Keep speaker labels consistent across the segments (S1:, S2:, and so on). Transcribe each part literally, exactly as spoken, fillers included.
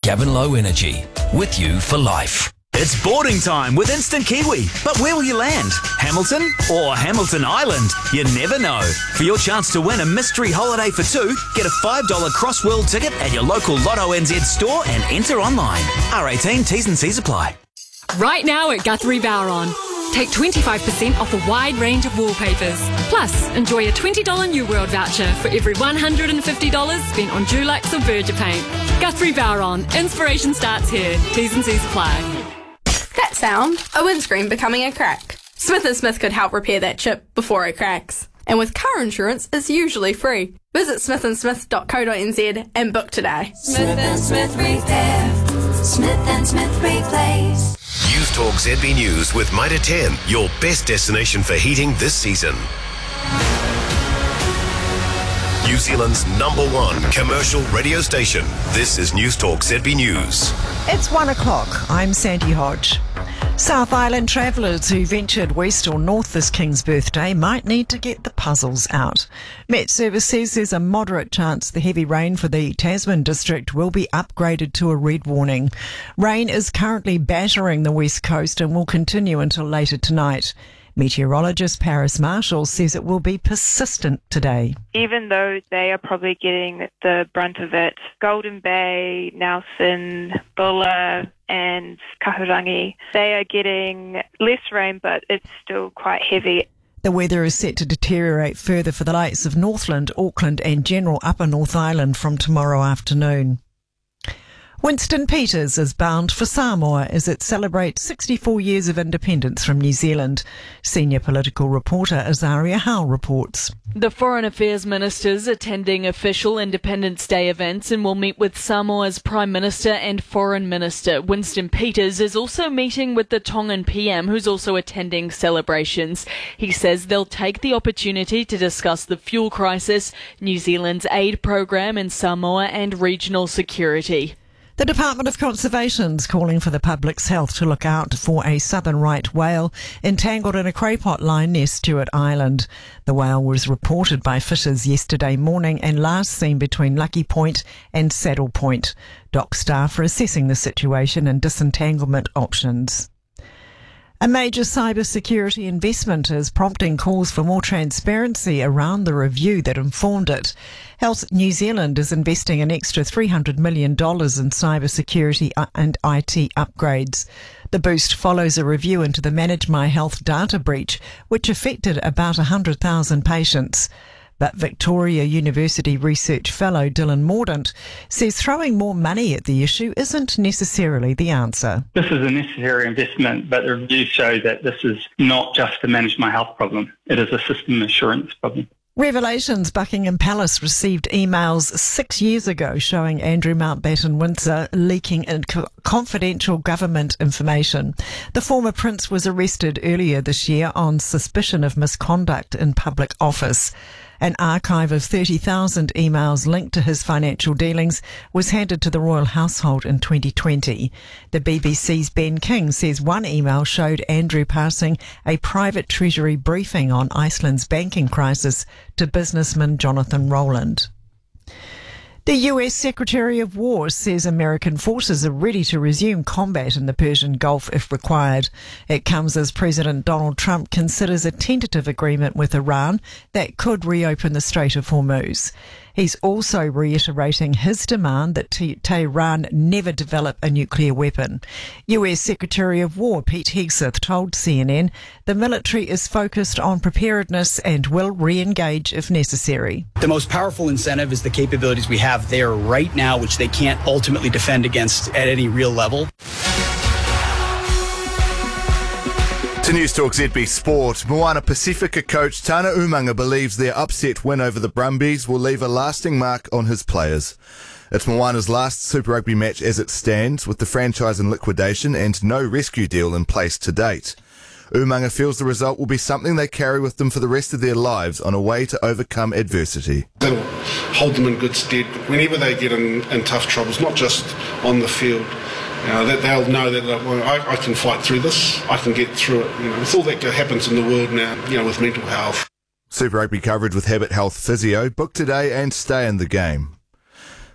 S1: Gavin Low Energy, with you for life.
S2: It's boarding time with Instant Kiwi. But where will you land? Hamilton or Hamilton Island? You never know. For your chance to win a mystery holiday for two, get a five dollars Crossworld ticket at your local Lotto N Z store and enter online. R eighteen, T's and C's apply.
S3: Right now at Guthrie Bowron. Take twenty-five percent off a wide range of wallpapers. Plus, enjoy a twenty dollars New World voucher for every one hundred fifty dollars spent on Dulux or Berger paint. Guthrie Bowron. Inspiration starts here. T's and C's apply.
S4: That sound, a windscreen becoming a crack. Smith and Smith could help repair that chip before it cracks. And with car insurance, it's usually free. Visit smith and smith dot co dot n z and book today.
S5: Smith and Smith Repair. Smith and Smith Replace.
S6: News Talk Z B News with Mitre ten, your best destination for heating this season. New Zealand's number one commercial radio station. This is News Talk Z B News.
S7: It's one o'clock. I'm Sandy Hodge. South Island travellers who ventured west or north this King's birthday might need to get the puzzles out. Met Service says there's a moderate chance the heavy rain for the Tasman district will be upgraded to a red warning. Rain is currently battering the west coast and will continue until later tonight. Meteorologist Paris Marshall says it will be persistent today.
S8: Even though they are probably getting the brunt of it, Golden Bay, Nelson, Bulla and Kahurangi, they are getting less rain, but it's still quite heavy.
S7: The weather is set to deteriorate further for the likes of Northland, Auckland and general Upper North Island from tomorrow afternoon. Winston Peters is bound for Samoa as it celebrates sixty-four years of independence from New Zealand. Senior political reporter Azaria Howe reports.
S9: The Foreign Affairs Ministers attending official Independence Day events and will meet with Samoa's Prime Minister and Foreign Minister. Winston Peters is also meeting with the Tongan P M, who's also attending celebrations. He says they'll take the opportunity to discuss the fuel crisis, New Zealand's aid program in Samoa and regional security.
S7: The Department of Conservation's calling for the public's health to look out for a southern right whale entangled in a craypot line near Stewart Island. The whale was reported by fishers yesterday morning and last seen between Lucky Point and Saddle Point. Dock staff are assessing the situation and disentanglement options. A major cybersecurity investment is prompting calls for more transparency around the review that informed it. Health New Zealand is investing an extra three hundred million dollars in cybersecurity and I T upgrades. The boost follows a review into the Manage My Health data breach, which affected about one hundred thousand patients. But Victoria University research fellow Dylan Mordaunt says throwing more money at the issue isn't necessarily the answer.
S10: This is a necessary investment, but the reviews show that this is not just a Manage My Health problem. It is a system assurance problem.
S7: Revelations Buckingham Palace received emails six years ago showing Andrew Mountbatten Windsor leaking in co- confidential government information. The former prince was arrested earlier this year on suspicion of misconduct in public office. An archive of thirty thousand emails linked to his financial dealings was handed to the royal household in twenty twenty. The B B C's Ben King says one email showed Andrew passing a private treasury briefing on Iceland's banking crisis to businessman Jonathan Rowland. The U S Secretary of War says American forces are ready to resume combat in the Persian Gulf if required. It comes as President Donald Trump considers a tentative agreement with Iran that could reopen the Strait of Hormuz. He's also reiterating his demand that Tehran never develop a nuclear weapon. U S Secretary of War Pete Hegseth told C N N the military is focused on preparedness and will re-engage if necessary.
S11: The most powerful incentive is the capabilities we have there right now, which they can't ultimately defend against at any real level.
S12: To News Talk Z B Sport, Moana Pacifica coach Tana Umanga believes their upset win over the Brumbies will leave a lasting mark on his players. It's Moana's last Super Rugby match as it stands, with the franchise in liquidation and no rescue deal in place to date. Umanga feels the result will be something they carry with them for the rest of their lives on a way to overcome adversity.
S13: That'll hold them in good stead whenever they get in, in tough troubles, not just on the field. You know, that they'll know that well, I, I can fight through this, I can get through it. You know, with all that happens in the world now, you know, with mental health.
S12: Super Rugby coverage with Habit Health Physio, book today and stay in the game.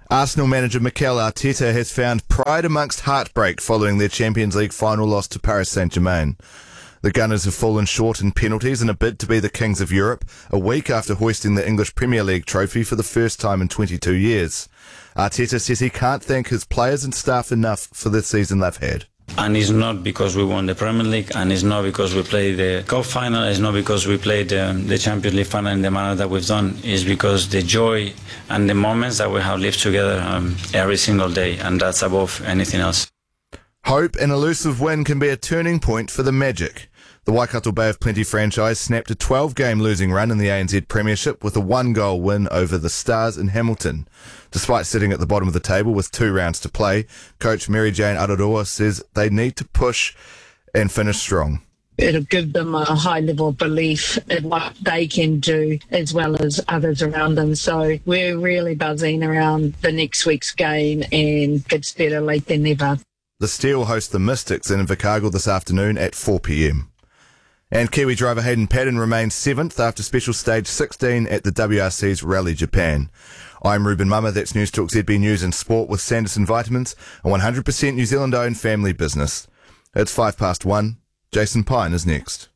S12: Arsenal manager Mikel Arteta has found pride amongst heartbreak following their Champions League final loss to Paris Saint-Germain. The Gunners have fallen short in penalties in a bid to be the Kings of Europe, a week after hoisting the English Premier League trophy for the first time in twenty-two years. Arteta says he can't thank his players and staff enough for the season they've had.
S14: And it's not because we won the Premier League, and it's not because we played the Cup final, it's not because we played um, the Champions League final in the manner that we've done. It's because the joy and the moments that we have lived together um, every single day, and that's above anything else.
S12: Hope an elusive win can be a turning point for the Magic. The Waikato Bay of Plenty franchise snapped a twelve-game losing run in the A N Z Premiership with a one-goal win over the Stars in Hamilton. Despite sitting at the bottom of the table with two rounds to play, coach Mary Jane Araroa says they need to push and finish strong.
S15: It'll give them a high level of belief in what they can do as well as others around them. So we're really buzzing around the next week's game, and it's better late than never.
S12: The Steel host the Mystics in Invercargill this afternoon at four p.m. And Kiwi driver Hayden Paddon remains seventh after special stage sixteen at the W R C's Rally Japan. I'm Ruben Mummer, that's News Talk Z B News and Sport with Sanderson Vitamins, a one hundred percent New Zealand-owned family business. It's five past one. Jason Pine is next.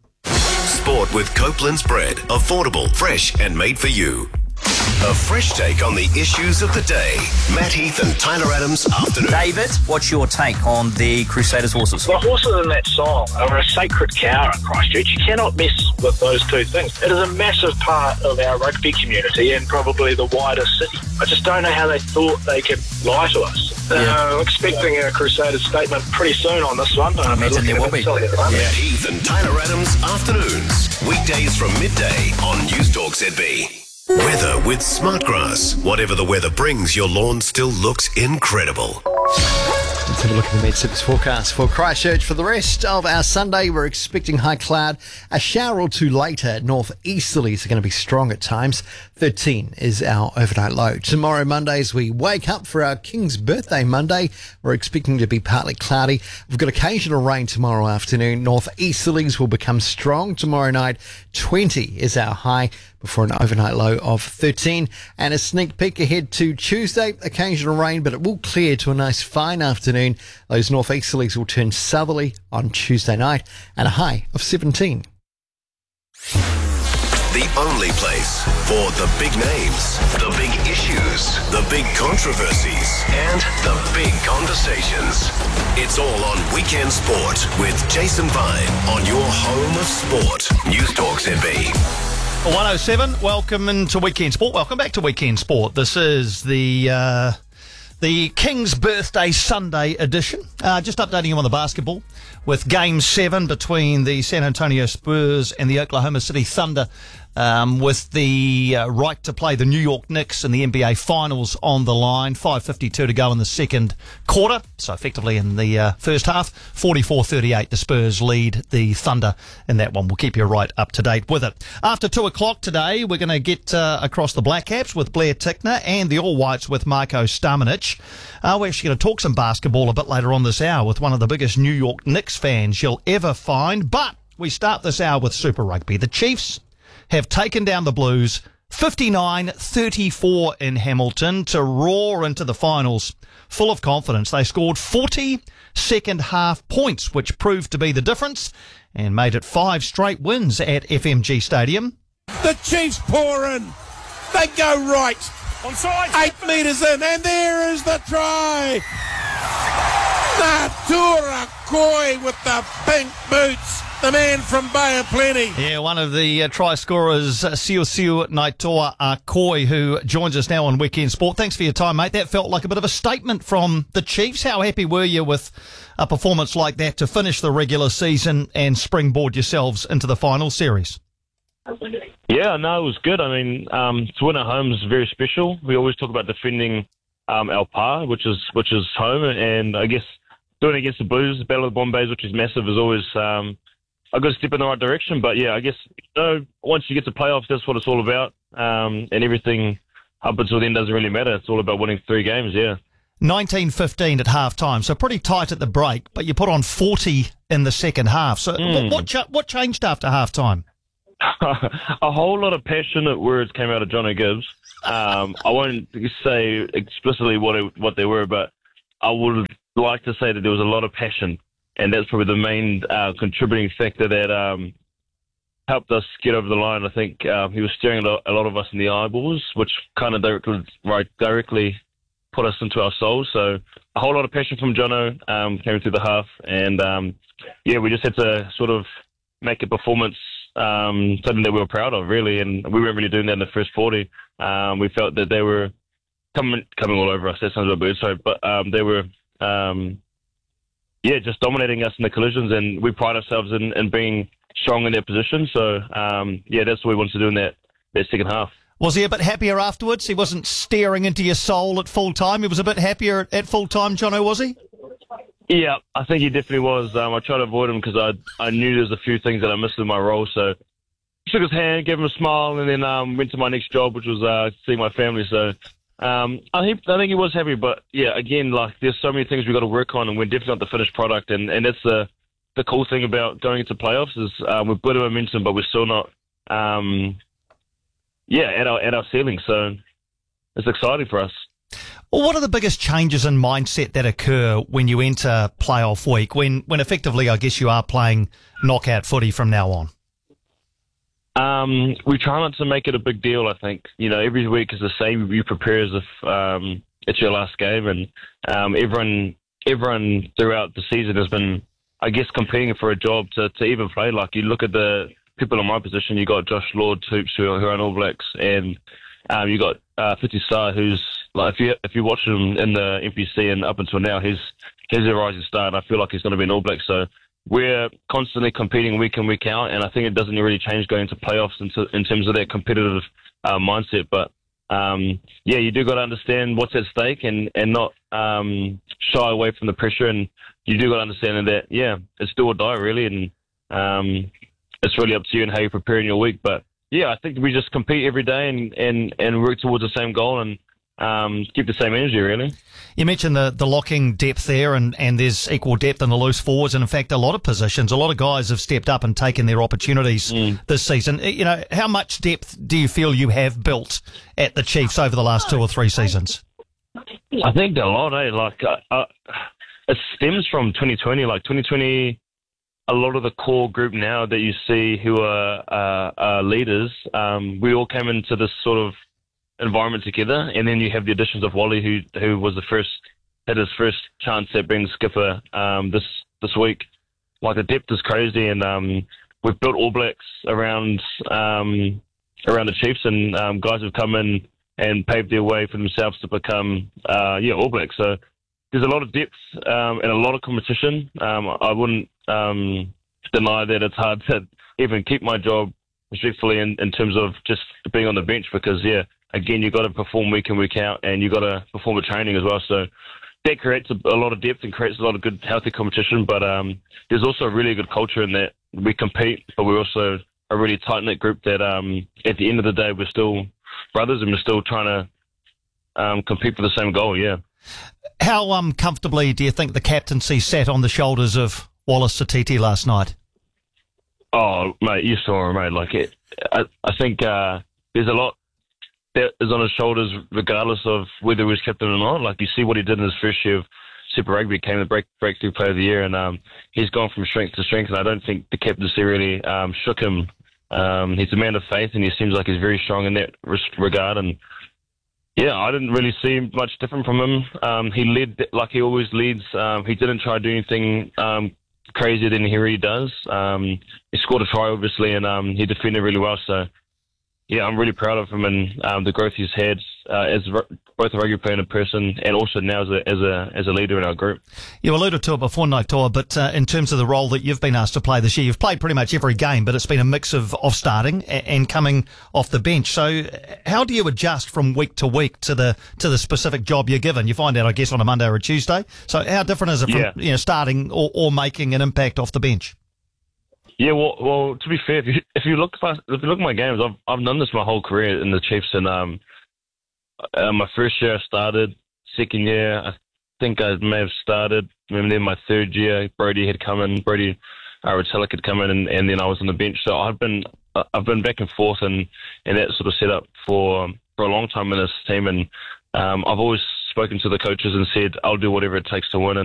S6: Sport with Copeland's Bread. Affordable, fresh and made for you. A fresh take on the issues of the day. Matt Heath and Tyler Adams afternoon.
S16: David, what's your take on the Crusaders horses?
S17: The horses in that song are a sacred cow in Christchurch. You cannot mess with those two things. It is a massive part of our rugby community and probably the wider city. I just don't know how they thought they could lie to us. Yeah. Uh, I'm expecting a Crusaders statement pretty soon on this one.
S16: I imagine there will be.
S6: Matt Heath and Tyler Adams afternoons. Weekdays from midday on News Talk Z B. Weather with Smartgrass. Whatever the weather brings, your lawn still looks incredible.
S18: Let's have a look at the Met-Sips forecast for Christchurch. For the rest of our Sunday, we're expecting high cloud. A shower or two later. Northeasterlies are going to be strong at times. thirteen is our overnight low. Tomorrow, Monday, as we wake up for our King's birthday Monday, we're expecting to be partly cloudy. We've got occasional rain tomorrow afternoon. Northeasterlies will become strong tomorrow night. twenty is our high before an overnight low of thirteen. And a sneak peek ahead to Tuesday. Occasional rain, but it will clear to a nice fine afternoon. Those northeasterlies will turn southerly on Tuesday night and a high of seventeen.
S6: The only place for the big names, the big issues, the big controversies, and the big conversations. It's all on Weekend Sport with Jason Vine on your home of sport. News Talk Z B.
S19: one oh seven, welcome into Weekend Sport. Welcome back to Weekend Sport. This is the uh, the King's Birthday Sunday edition. Uh, just updating you on the basketball with Game seven between the San Antonio Spurs and the Oklahoma City Thunder. Um, with the uh, right to play the New York Knicks in the N B A Finals on the line. five fifty-two to go in the second quarter. So effectively in the uh, first half, forty-four thirty-eight, the Spurs lead the Thunder in that one. We'll keep you right up to date with it. After two o'clock today, we're going to get uh, across the Black Caps with Blair Tickner and the All Whites with Marko Stamenic. Uh, we're actually going to talk some basketball a bit later on this hour with one of the biggest New York Knicks fans you'll ever find. But we start this hour with Super Rugby. The Chiefs have taken down the Blues fifty-nine thirty-four in Hamilton to roar into the finals full of confidence. They scored forty second half points, which proved to be the difference and made it five straight wins at F M G Stadium.
S20: The Chiefs pour in. They go right. Onside. Eight metres in, and there is the try. Natura Koi with the pink boots. The man from Bay of Plenty.
S19: Yeah, one of the uh, try scorers, uh, Siu Siu Naitoa Akoi, who joins us now on Weekend Sport. Thanks for your time, mate. That felt like a bit of a statement from the Chiefs. How happy were you with a performance like that to finish the regular season and springboard yourselves into the final series?
S21: Yeah, no, it was good. I mean, um, to win at home is very special. We always talk about defending um, our par, which is which is home, and I guess doing it against the Blues, Battle of the Bombays, which is massive, is always um, a good step in the right direction. But yeah, I guess you know, once you get to playoffs, that's what it's all about, um, and everything up until then doesn't really matter. It's all about winning three games. Yeah.
S19: nineteen fifteen at half time, so pretty tight at the break, but you put on forty in the second half. So
S21: Mm.
S19: what what, ch- what changed after half time?
S21: A whole lot of passionate words came out of Jono Gibbs. Um, I won't say explicitly what it, what they were, but I would like to say that there was a lot of passion, and that's probably the main uh, contributing factor that um, helped us get over the line. I think uh, he was staring a lot, a lot of us in the eyeballs, which kind of directly, right, directly put us into our souls. So a whole lot of passion from Jono um, came through the half, and um, yeah, we just had to sort of make a performance um, something that we were proud of, really, and we weren't really doing that in the first forty. Um, we felt that they were coming coming all over us. That sounds a bit weird, sorry, but um, they were, um, yeah, just dominating us in the collisions, and we pride ourselves in, in being strong in their position. So, um, yeah, that's what we wanted to do in that, that second half.
S19: Was he a bit happier afterwards? He wasn't staring into your soul at full time. He was a bit happier at, at full time, Jono, was he?
S21: Yeah, I think he definitely was. Um, I tried to avoid him because I I knew there's a few things that I missed in my role. So shook his hand, gave him a smile, and then um, went to my next job, which was uh, seeing my family. So um, I think I think he was happy. But yeah, again, like there's so many things we've got to work on, and we're definitely not the finished product. And, and that's the the cool thing about going into playoffs is uh, we've got a momentum, but we're still not um, yeah at our at our ceiling. So it's exciting for us.
S19: Well, what are the biggest changes in mindset that occur when you enter playoff week, when, when effectively, I guess, you are playing knockout footy from now on?
S21: Um, we try not to make it a big deal, I think. You know, every week is the same. You prepare as if um, it's your last game, and um, everyone everyone throughout the season has been, I guess, competing for a job to, to even play. Like, you look at the people in my position, you got Josh Lord, Hoops, who are, who are in All Blacks, and um, you got uh, Whiti Star, who's like, if you if you watch him in the N P C and up until now, he's he's a rising star, and I feel like he's going to be an All Black. So we're constantly competing week in, week out, and I think it doesn't really change going into playoffs in, in terms of that competitive uh, mindset. But um, yeah, you do got to understand what's at stake and and not um, shy away from the pressure, and you do got to understand that yeah, it's do or die really, and um, it's really up to you and how you're preparing your week. But yeah, I think we just compete every day and and, and work towards the same goal and. Um, keep the same energy, really.
S19: You mentioned the, the locking depth there, and, and there's equal depth in the loose forwards, and in fact, a lot of positions, a lot of guys have stepped up and taken their opportunities mm. this season. You know, how much depth do you feel you have built at the Chiefs over the last two or three seasons?
S21: I think a lot, eh? Like, uh, uh, it stems from twenty twenty. Like, twenty twenty, a lot of the core group now that you see who are, uh, are leaders, um, we all came into this sort of environment together, and then you have the additions of Wally, who who was the first had his first chance at being skipper um, this this week. Like, the depth is crazy, and um, we've built All Blacks around um, around the Chiefs, and um, guys have come in and paved their way for themselves to become uh, yeah All Blacks. So there's a lot of depth um, and a lot of competition. Um, I wouldn't um, deny that it's hard to even keep my job respectfully in, in terms of just being on the bench, because yeah. Again, you've got to perform week in, week out, and you've got to perform at training as well. So that creates a, a lot of depth and creates a lot of good, healthy competition. But um, there's also a really good culture in that we compete, but we're also a really tight-knit group that um, at the end of the day, we're still brothers and we're still trying to um, compete for the same goal, yeah.
S19: How um, comfortably do you think the captaincy sat on the shoulders of Wallace Satiti last night?
S21: Oh, mate, you saw him, mate. Like, it, I, I think uh, there's a lot that is on his shoulders regardless of whether he was captain or not. Like, you see what he did in his first year of Super Rugby, became the break, breakthrough player of the year, and um, he's gone from strength to strength, and I don't think the captaincy really um, shook him. Um, he's a man of faith, and he seems like he's very strong in that regard, and yeah, I didn't really see much different from him. Um, he led like he always leads. Um, he didn't try to do anything um, crazier than he really does. Um, he scored a try, obviously, and um, he defended really well, so yeah, I'm really proud of him and um, the growth he's had uh, as both a rugby player and a person, and also now as a as a as a leader in our group.
S19: You alluded to it before, Naitoa, but uh, in terms of the role that you've been asked to play this year, you've played pretty much every game, but it's been a mix of, of starting and, and coming off the bench. So, how do you adjust from week to week to the to the specific job you're given? You find out, I guess, on a Monday or a Tuesday. So, how different is it from
S21: yeah.
S19: you know starting or, or making an impact off the bench?
S21: Yeah, well, well, to be fair, if you, if you look if you look at my games, I've I've done this my whole career in the Chiefs, and um, uh, my first year I started, second year I think I may have started, and then my third year Brody had come in, Brody uh, Retallick had come in, and, and then I was on the bench. So I've been I've been back and forth, and and that sort of set up for for a long time in this team, and um, I've always spoken to the coaches and said, I'll do whatever it takes to win. And